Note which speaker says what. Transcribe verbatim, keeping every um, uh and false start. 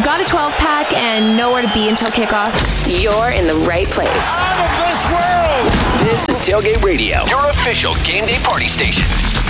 Speaker 1: got a twelve-pack and nowhere to be until kickoff,
Speaker 2: you're in the right place.
Speaker 3: Out of this world!
Speaker 4: This is Tailgate Radio, your official game day party station.